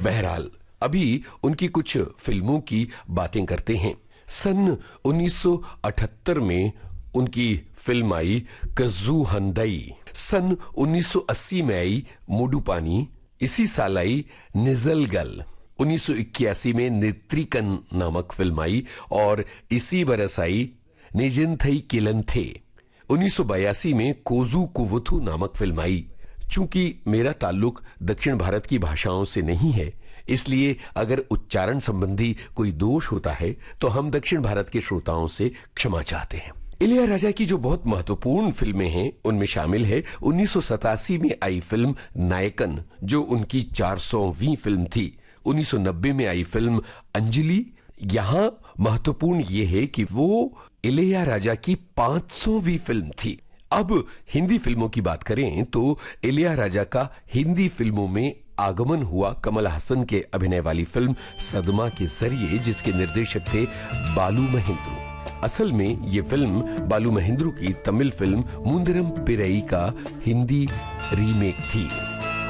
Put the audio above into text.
बहरहाल अभी उनकी कुछ फिल्मों की बातें करते हैं। सन 1978 में उनकी फिल्म आई कज़ू हंदई। सन 1980 में आई मूडुपानी। इसी साल आई निज़लगल। 1981 में नेत्रिकन नामक फिल्म आई और इसी बरस आई निजिंथई किलंथे। 1982 में कोजू कुवुथु नामक फिल्म आई। चूंकि मेरा ताल्लुक दक्षिण भारत की भाषाओं से नहीं है, इसलिए अगर उच्चारण संबंधी कोई दोष होता है तो हम दक्षिण भारत के श्रोताओं से क्षमा चाहते हैं। इलैयाराजा की जो बहुत महत्वपूर्ण फिल्में हैं उनमें शामिल है 1987 में आई फिल्म नायकन, जो उनकी 400वीं फिल्म थी। 1990 में आई फिल्म अंजलि। यहां महत्वपूर्ण यह है कि वो इलैयाराजा की 500वीं फिल्म थी। अब हिंदी फिल्मों की बात करें तो इलैयाराजा का हिंदी फिल्मों में आगमन हुआ कमल हसन के अभिनय वाली फिल्म सदमा के जरिए, जिसके निर्देशक थे बालू महेंद्रू। असल में ये फिल्म बालू महेंद्रू की तमिल फिल्म मुंदरम पिरई का हिंदी रीमेक थी।